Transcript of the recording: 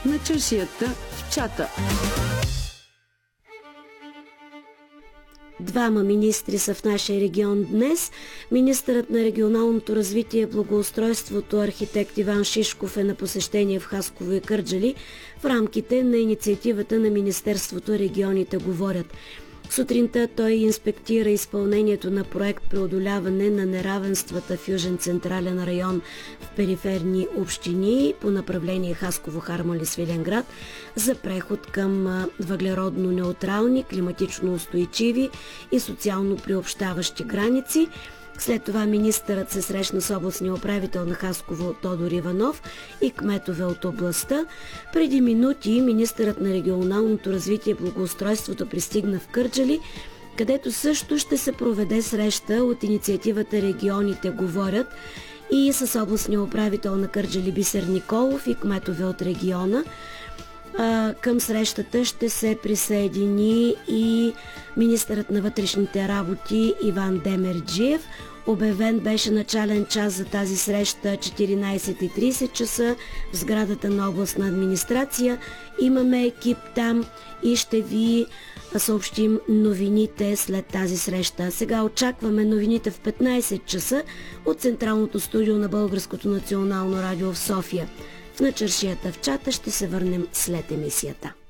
на чаршията в чата. Двама министри са в нашия регион днес. Министърът на регионалното развитие и благоустройството архитект Иван Шишков е на посещение в Хасково и Кърджали в рамките на инициативата на Министерството регионите говорят. Сутринта той инспектира изпълнението на проект преодоляване на неравенствата в Южен централен район в периферни общини по направление Хасково, Харманли, Свиленград за преход към въглеродно неутрални, климатично устойчиви и социално приобщаващи граници. След това министърът се срещна с областния управител на Хасково Тодор Иванов и кметове от областта. Преди минути министърът на регионалното развитие и благоустройството пристигна в Кърджали, където също ще се проведе среща от инициативата Регионите говорят и с областния управител на Кърджали Бисер Николов и кметове от региона. Към срещата ще се присъедини и министърът на вътрешните работи Иван Демерджиев. Обявен беше начален час за тази среща 14:30 часа в сградата на областна администрация. Имаме екип там и ще ви съобщим новините след тази среща. Сега очакваме новините в 15 часа от Централното студио на Българското национално радио в София. На чаршията в чата ще се върнем след емисията.